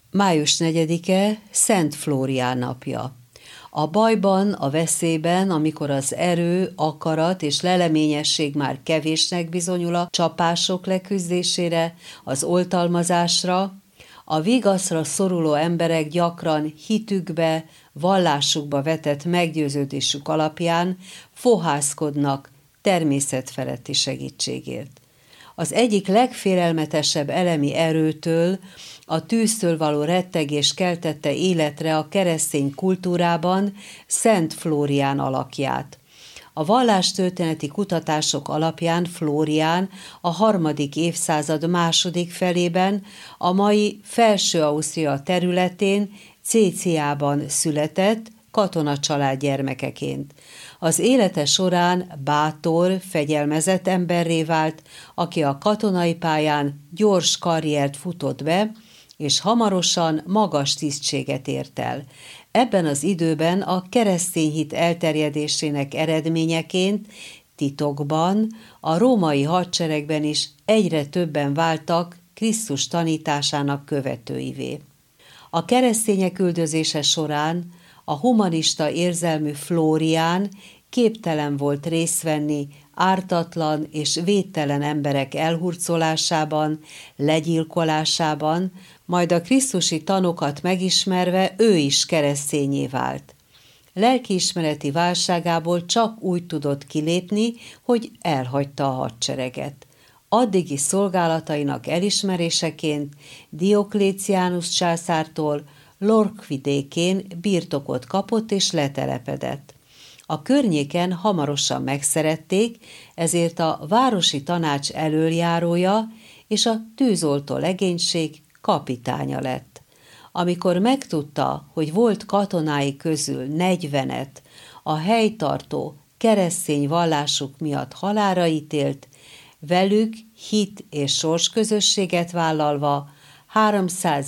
Május 4-e Szent Flórián napja. A bajban, a veszélyben, amikor az erő, akarat és leleményesség már kevésnek bizonyul a csapások leküzdésére, az oltalmazásra, a vigaszra szoruló emberek gyakran hitükbe, vallásukba vetett meggyőződésük alapján fohászkodnak természetfeletti segítségért. Az egyik legfélelmetesebb elemi erőtől, a tűztől való rettegés keltette életre a keresztény kultúrában Szent Flórián alakját. A vallástörténeti kutatások alapján Flórián a 3. évszázad második felében a mai Felső-Ausztria területén Céciában született, katonacsalád gyermekeként. Az élete során bátor, fegyelmezett emberré vált, aki a katonai pályán gyors karriert futott be, és hamarosan magas tisztséget ért el. Ebben az időben a keresztény hit elterjedésének eredményeként titokban, a római hadseregben is egyre többen váltak Krisztus tanításának követőivé. A keresztények üldözése során a humanista érzelmű Flórián képtelen volt részt venni ártatlan és védtelen emberek elhurcolásában, legyilkolásában, majd a krisztusi tanokat megismerve ő is keresztényé vált. Lelkiismereti válságából csak úgy tudott kilépni, hogy elhagyta a hadsereget. Addigi szolgálatainak elismeréseként Diokléciánus császártól Lork vidékén birtokot kapott és letelepedett. A környéken hamarosan megszerették, ezért a városi tanács elöljárója és a tűzoltó legénység kapitánya lett. Amikor megtudta, hogy volt katonái közül 40-et a helytartó keresztény vallásuk miatt halálra ítélt, velük hit és sorsközösséget vállalva 300